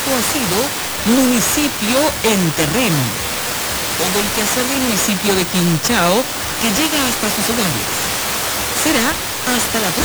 Esto ha sido Municipio en Terreno. Todo el quehacer del municipio de Quinchao que llega hasta sus hogares. Será hasta la próxima.